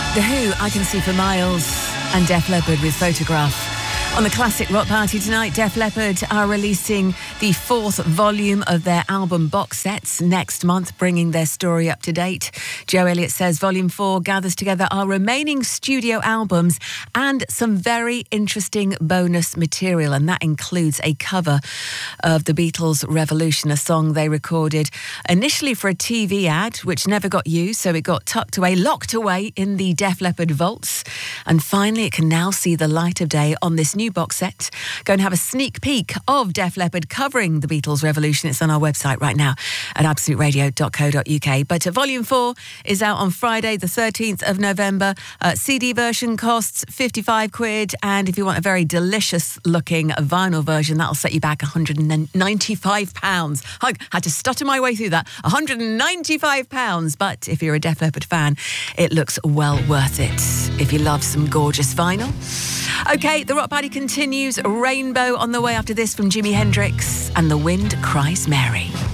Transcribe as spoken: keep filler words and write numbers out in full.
The Who, I Can See for Miles, and Def Leppard with Photograph. On the Classic Rock Party tonight, Def Leppard are releasing the fourth volume of their album box sets next month, bringing their story up to date. Joe Elliott says Volume four gathers together our remaining studio albums and some very interesting bonus material, and that includes a cover of the Beatles' Revolution, a song they recorded initially for a T V ad, which never got used, so it got tucked away, locked away in the Def Leppard vaults. And finally, it can now see the light of day on this new box set. Go and have a sneak peek of Def Leppard covering the Beatles' Revolution. It's on our website right now at absolute radio dot co dot uk. But uh, Volume four is out on Friday, the thirteenth of November. Uh, C D version costs fifty-five quid, and if you want a very delicious looking vinyl version, that'll set you back one hundred ninety-five pounds. I had to stutter my way through that. one hundred ninety-five pounds. But if you're a Def Leppard fan, it looks well worth it if you love some gorgeous vinyl. OK, the Rock Party continues. Rainbow on the way after this from Jimi Hendrix, and The Wind Cries Mary.